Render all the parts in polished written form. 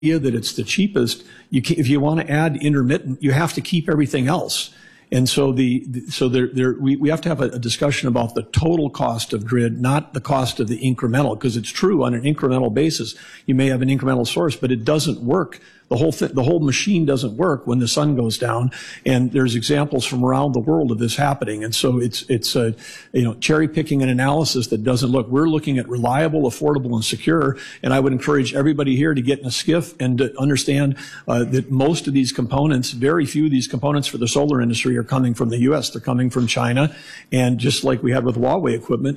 that it's the cheapest, if you want to add intermittent, you have to keep everything else. And so we have to have a discussion about the total cost of grid, not the cost of the incremental, because it's true on an incremental basis. You may have an incremental source, but it doesn't work. The whole machine doesn't work when the sun goes down. And there's examples from around the world of this happening. And so it's cherry picking an analysis that doesn't look. We're looking at reliable, affordable, and secure. And I would encourage everybody here to get in a skiff and to understand that most of these components, very few of these components for the solar industry are coming from the U.S. They're coming from China. And just like we had with Huawei equipment,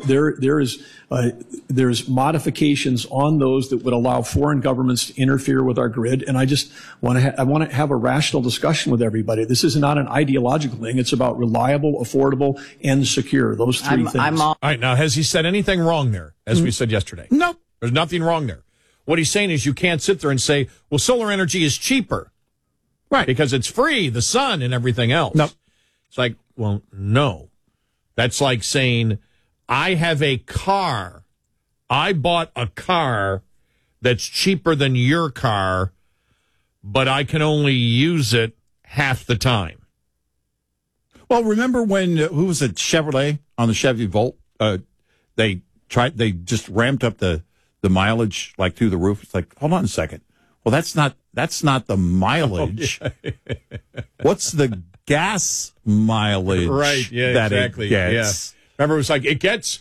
there's modifications on those that would allow foreign governments to interfere with our grid. And I just want to have a rational discussion with everybody. This is not an ideological thing. It's about reliable, affordable, and secure. Those three things. All right. Now, has he said anything wrong there, as we said yesterday? No. There's nothing wrong there. What he's saying is you can't sit there and say, well, solar energy is cheaper. Right. Because it's free, the sun and everything else. No. It's like, well, no. That's like saying, I have a car. I bought a car that's cheaper than your car, but I can only use it half the time. Well, remember when, who was it, Chevrolet on the Chevy Volt? They just ramped up the mileage like through the roof. It's like, hold on a second. Well, that's not the mileage. Oh, yeah. What's the gas mileage? Right, yeah, that exactly. It gets? Yeah. Remember, it was like, it gets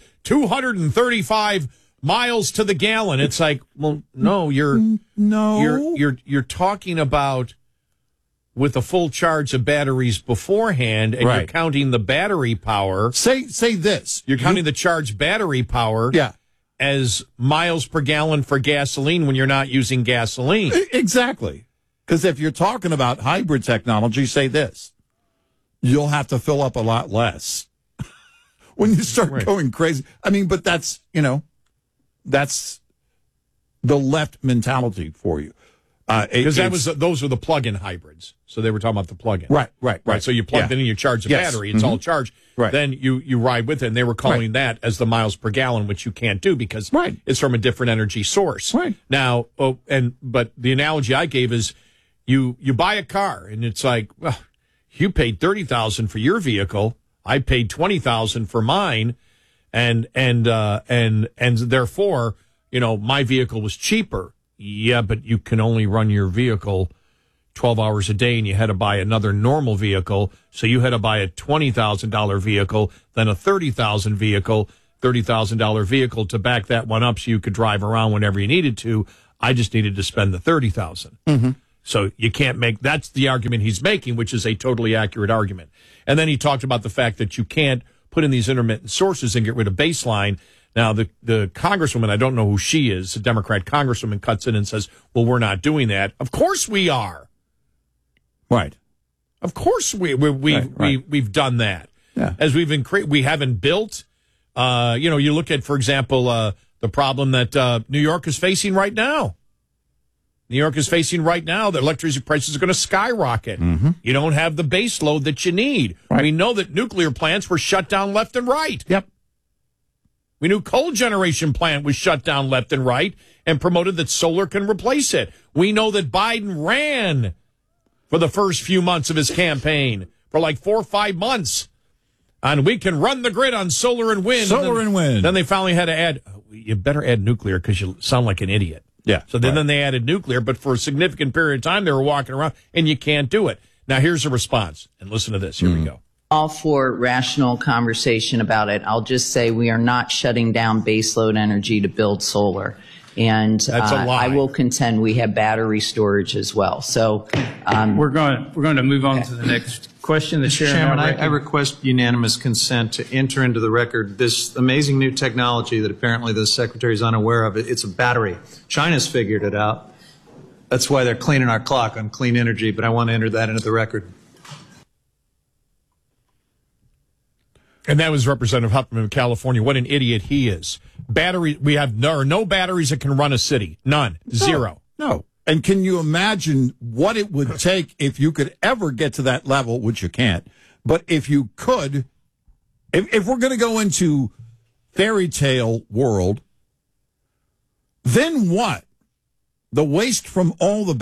235 miles to the gallon. It's like, well, no, you're talking about with a full charge of batteries beforehand, and you're counting the battery power. Say this. You're counting the charged battery power as miles per gallon for gasoline when you're not using gasoline. Exactly. Because if you're talking about hybrid technology, say this. You'll have to fill up a lot less when you start going crazy. I mean, but that's the left mentality for you. Because those were the plug-in hybrids. So they were talking about the plug-in. Right. So you plug it in, you charge the battery, it's all charged. Right. Then you ride with it, and they were calling that as the miles per gallon, which you can't do because it's from a different energy source. Right. Now, but the analogy I gave is you buy a car, and it's like, well, you paid $30,000 for your vehicle. I paid $20,000 for mine, and therefore, my vehicle was cheaper. Yeah, but you can only run your vehicle 12 hours a day, and you had to buy another normal vehicle. So you had to buy a $20,000 vehicle, then a $30,000 vehicle to back that one up so you could drive around whenever you needed to. I just needed to spend the $30,000. Mm-hmm. So you can't that's the argument he's making, which is a totally accurate argument. And then he talked about the fact that you can't put in these intermittent sources and get rid of baseline. Now, the congresswoman, I don't know who she is, a Democrat congresswoman, cuts in and says, well, we're not doing that. Of course we are. Right. Of course we've done that. Yeah. As we haven't built. You look at, for example, the problem that New York is facing right now. New York is facing right now that electricity prices are going to skyrocket. Mm-hmm. You don't have the base load that you need. Right. We know that nuclear plants were shut down left and right. Yep. We knew coal generation plant was shut down left and right and promoted that solar can replace it. We know that Biden ran for the first few months of his campaign for like 4 or 5 months. And we can run the grid on solar and wind. Then they finally had to add, you better add nuclear because you sound like an idiot. Yeah. So then they added nuclear, but for a significant period of time, they were walking around, and you can't do it. Now, here's a response. And listen to this. Here we go. All for rational conversation about it. I'll just say we are not shutting down baseload energy to build solar. And that's a lie. I will contend we have battery storage as well. So we're going to move on to the next question. The Chairman, I request unanimous consent to enter into the record this amazing new technology that apparently the Secretary is unaware of. It's a battery. China's figured it out. That's why they're cleaning our clock on clean energy, but I want to enter that into the record. And that was Representative Huffman of California. What an idiot he is. There are no batteries that can run a city. None. Zero. No. And can you imagine what it would take if you could ever get to that level, which you can't, but if you could, if we're going to go into fairy tale world, then what? the waste from all the